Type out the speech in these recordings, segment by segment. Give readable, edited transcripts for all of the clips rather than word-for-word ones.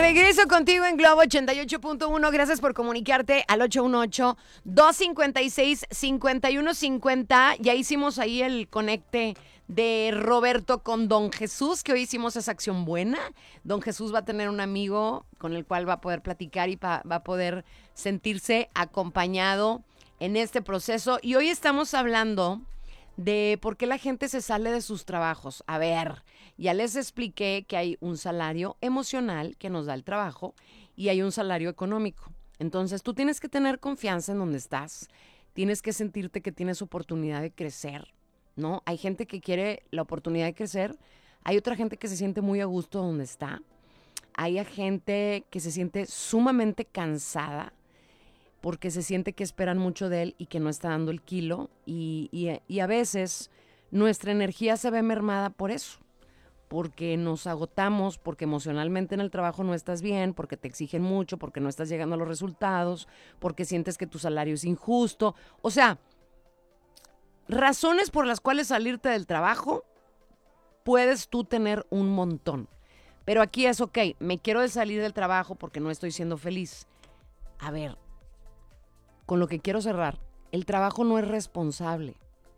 regreso contigo en Globo 88.1. Gracias por comunicarte al 818-256-5150. Ya hicimos ahí el conecte de Roberto con Don Jesús, que hoy hicimos esa acción buena. Don Jesús va a tener un amigo con el cual va a poder platicar y va a poder sentirse acompañado en este proceso. Y hoy estamos hablando de por qué la gente se sale de sus trabajos. A ver, ya les expliqué que hay un salario emocional que nos da el trabajo y hay un salario económico. Entonces, tú tienes que tener confianza en donde estás. Tienes que sentirte que tienes oportunidad de crecer, ¿no? Hay gente que quiere la oportunidad de crecer. Hay otra gente que se siente muy a gusto donde está. Hay gente que se siente sumamente cansada porque se siente que esperan mucho de él y que no está dando el kilo. Y a veces nuestra energía se ve mermada por eso. Porque nos agotamos, porque emocionalmente en el trabajo no estás bien, porque te exigen mucho, porque no estás llegando a los resultados, porque sientes que tu salario es injusto. O sea, razones por las cuales salirte del trabajo puedes tú tener un montón. Pero aquí es ok, me quiero salir del trabajo porque no estoy siendo feliz. A ver, con lo que quiero cerrar, el trabajo no es responsable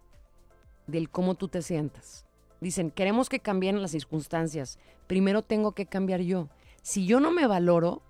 del cómo tú te sientas. Dicen, queremos que cambien las circunstancias. Primero tengo que cambiar yo. Si yo no me valoro,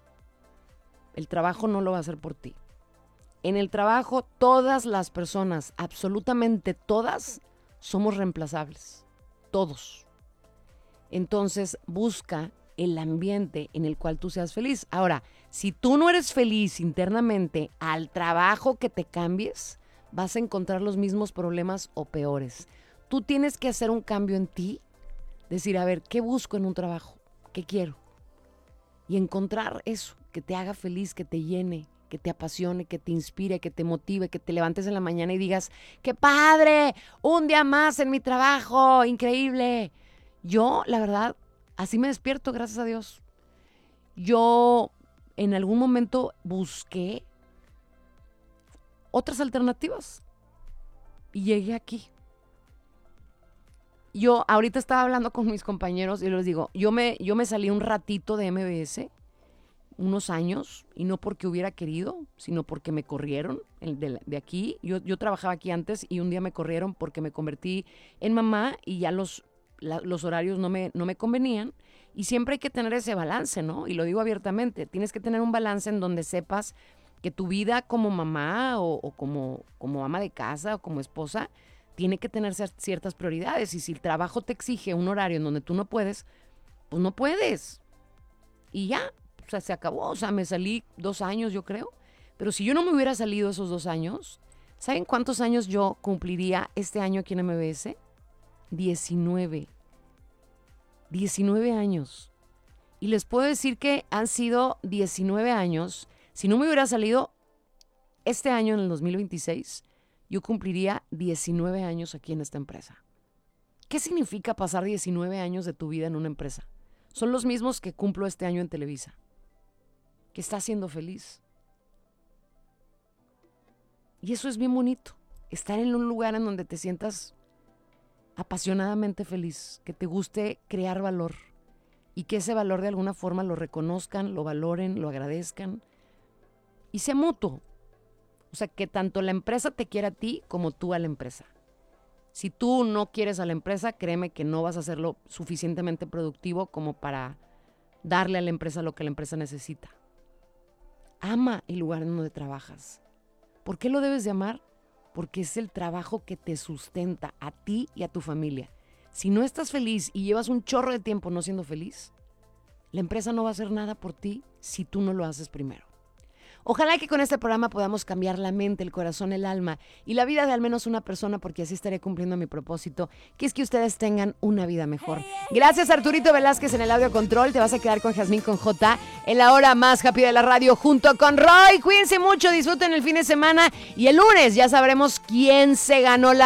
el trabajo no lo va a hacer por ti. En el trabajo, todas las personas, absolutamente todas, somos reemplazables. Todos. Entonces, busca el ambiente en el cual tú seas feliz. Ahora, si tú no eres feliz internamente al trabajo que te cambies, vas a encontrar los mismos problemas o peores. Tú tienes que hacer un cambio en ti, decir, a ver, ¿qué busco en un trabajo? ¿Qué quiero? Y encontrar eso, que te haga feliz, que te llene, que te apasione, que te inspire, que te motive, que te levantes en la mañana y digas, ¡qué padre! Un día más en mi trabajo, increíble. Yo, la verdad, así me despierto, gracias a Dios. Yo en algún momento busqué otras alternativas y llegué aquí. Yo ahorita estaba hablando con mis compañeros y les digo, yo me salí un ratito de MBS, unos años, y no porque hubiera querido, sino porque me corrieron de aquí. Yo trabajaba aquí antes y un día me corrieron porque me convertí en mamá y ya los horarios no me convenían. Y siempre hay que tener ese balance, ¿no? Y lo digo abiertamente, tienes que tener un balance en donde sepas que tu vida como mamá o como ama de casa o como esposa tiene que tener ciertas prioridades. Y si el trabajo te exige un horario en donde tú no puedes, pues no puedes. Y ya, o sea, se acabó. O sea, me salí 2 años, yo creo. Pero si yo no me hubiera salido esos 2 años, ¿saben cuántos años yo cumpliría este año aquí en MBS? 19 años. Y les puedo decir que han sido 19 años. Si no me hubiera salido este año, en el 2026, yo cumpliría 19 años aquí en esta empresa. ¿Qué significa pasar 19 años de tu vida en una empresa? Son los mismos que cumplo este año en Televisa. Que estás siendo feliz. Y eso es bien bonito. Estar en un lugar en donde te sientas apasionadamente feliz, que te guste crear valor y que ese valor de alguna forma lo reconozcan, lo valoren, lo agradezcan y sea mutuo. O sea, que tanto la empresa te quiera a ti como tú a la empresa. Si tú no quieres a la empresa, créeme que no vas a hacerlo suficientemente productivo como para darle a la empresa lo que la empresa necesita. Ama el lugar en donde trabajas. ¿Por qué lo debes de amar? Porque es el trabajo que te sustenta a ti y a tu familia. Si no estás feliz y llevas un chorro de tiempo no siendo feliz, la empresa no va a hacer nada por ti si tú no lo haces primero. Ojalá que con este programa podamos cambiar la mente, el corazón, el alma y la vida de al menos una persona, porque así estaré cumpliendo mi propósito, que es que ustedes tengan una vida mejor. Gracias, Arturito Velázquez, en el audio control. Te vas a quedar con Jazmín con J en la hora más happy de la radio junto con Roy. Cuídense mucho, disfruten el fin de semana y el lunes ya sabremos quién se ganó la